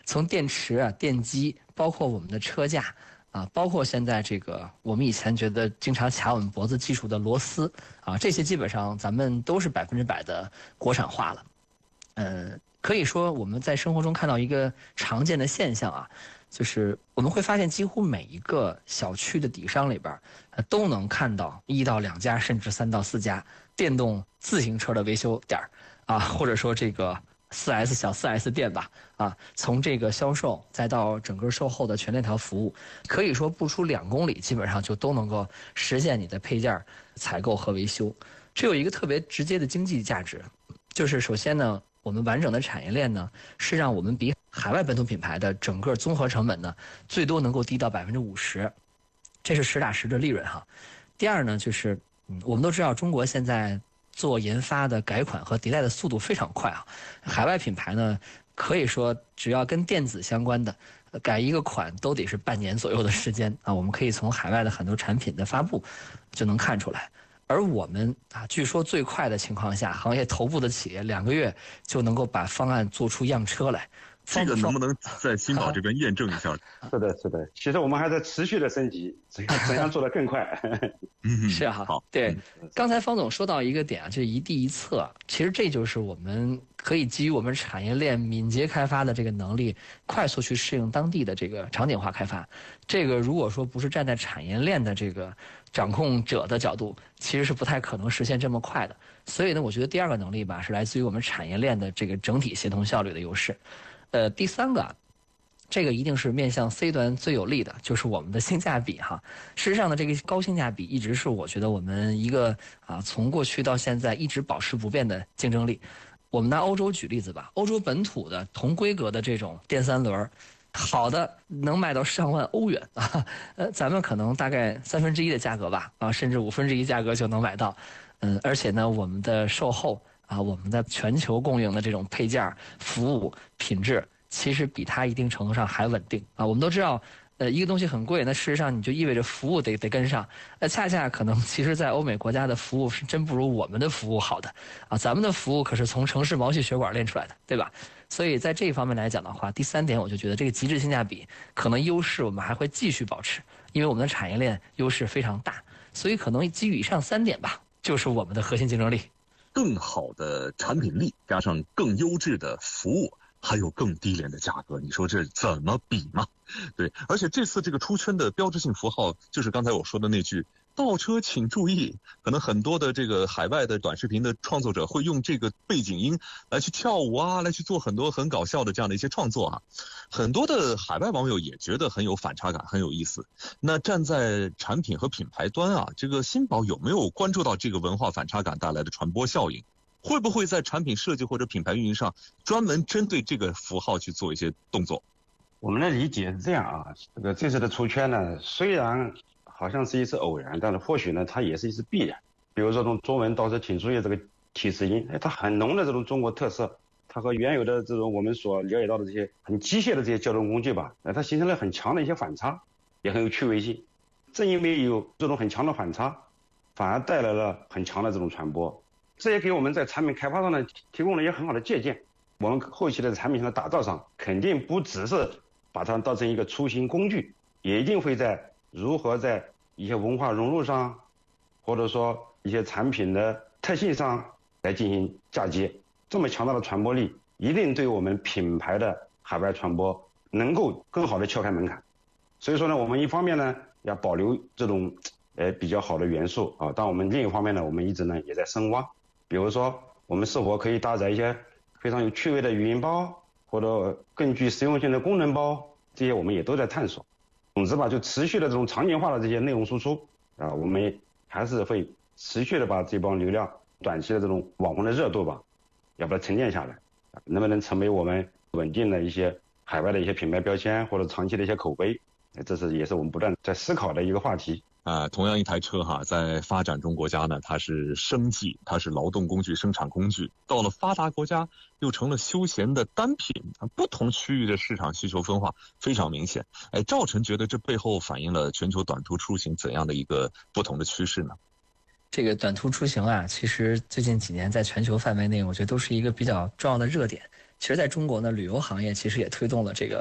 从电池啊、电机，包括我们的车架啊，包括现在这个我们以前觉得经常卡我们脖子技术的螺丝啊，这些基本上咱们都是100%的国产化了。可以说我们在生活中看到一个常见的现象啊，就是我们会发现几乎每一个小区的底商里边，都能看到1到2家甚至3到4家电动自行车的维修点啊，或者说这个4S 小4S 店吧啊，从这个销售再到整个售后的全链条服务，可以说不出2公里，基本上就都能够实现你的配件采购和维修。这有一个特别直接的经济价值，就是首先呢，我们完整的产业链呢，是让我们比海外本土品牌的整个综合成本呢，最多能够低到50%，这是实打实的利润哈。第二呢，就是我们都知道中国现在做研发的改款和迭代的速度非常快啊，海外品牌呢，可以说只要跟电子相关的，改一个款都得是半年左右的时间啊。我们可以从海外的很多产品的发布就能看出来。而我们啊，据说最快的情况下，行业头部的企业2个月就能够把方案做出样车来。 这个能不能在新宝这边验证一下？ 是的，是的。其实我们还在持续的升级，怎样做得更快？ 是哈，好，对。刚才方总说到一个点啊，就是一地一策，其实这就是我们可以基于我们产业链敏捷开发的这个能力，快速去适应当地的这个场景化开发。这个如果说不是站在产业链的这个掌控者的角度，其实是不太可能实现这么快的。所以呢，我觉得第2个能力吧，是来自于我们产业链的这个整体协同效率的优势。第3个，这个一定是面向 C 端最有利的，就是我们的性价比哈。事实上呢，这个高性价比一直是我觉得我们一个从过去到现在一直保持不变的竞争力。我们拿欧洲举例子吧，欧洲本土的同规格的这种电3轮，好的能卖到上万欧元啊，咱们可能大概1/3的价格吧啊，甚至1/5价格就能买到。而且呢，我们的售后啊，我们在全球供应的这种配件、服务、品质，其实比它一定程度上还稳定啊。我们都知道，一个东西很贵，那事实上你就意味着服务得跟上。恰恰可能其实，在欧美国家的服务是真不如我们的服务好的啊。咱们的服务可是从城市毛细血管练出来的，对吧？所以在这一方面来讲的话，第3点我就觉得这个极致性价比可能优势我们还会继续保持，因为我们的产业链优势非常大，所以可能基于以上3点吧，就是我们的核心竞争力。 更好的产品力，加上更优质的服务，还有更低廉的价格，你说这怎么比嘛？对，而且这次这个出圈的标志性符号，就是刚才我说的那句“倒车请注意”。可能很多的这个海外的短视频的创作者会用这个背景音来去跳舞啊，来去做很多很搞笑的这样的一些创作啊。很多的海外网友也觉得很有反差感，很有意思。那站在产品和品牌端啊，这个新宝有没有关注到这个文化反差感带来的传播效应？会不会在产品设计或者品牌运营上专门针对这个符号去做一些动作？ 我们的理解是这样啊，这次的出圈呢，虽然好像是一次偶然，但是或许呢，它也是一次必然。比如说从中文倒车请注意这个提示音，它很浓的这种中国特色，它和原有的这种我们所了解到的这些很机械的这些交通工具吧，它形成了很强的一些反差，也很有趣味性。正因为有这种很强的反差，反而带来了很强的这种传播。这也给我们在产品开发上呢提供了一些很好的借鉴。我们后期的产品上的打造上，肯定不只是把它当成一个出行工具，也一定会在如何在一些文化融入上，或者说一些产品的特性上来进行嫁接。这么强大的传播力，一定对我们品牌的海外传播能够更好的撬开门槛。所以说呢，我们一方面呢要保留这种比较好的元素啊，但我们另一方面呢，我们一直呢也在深挖。比如说，我们是否可以搭载一些非常有趣味的语音包，或者更具实用性的功能包，这些我们也都在探索。总之吧，就持续的这种场景化的这些内容输出啊，我们还是会持续的把这帮流量短期的这种网红的热度吧，要把它沉淀下来，能不能成为我们稳定的一些海外的一些品牌标签或者长期的一些口碑，这也是我们不断在思考的一个话题。 同样一台车哈，在发展中国家呢，它是生计，它是劳动工具、生产工具；到了发达国家，又成了休闲的单品。不同区域的市场需求分化非常明显。赵晨觉得这背后反映了全球短途出行怎样的一个不同的趋势呢？ 这个短途出行啊，其实最近几年在全球范围内，我觉得都是一个比较重要的热点。其实在中国呢，旅游行业其实也推动了这个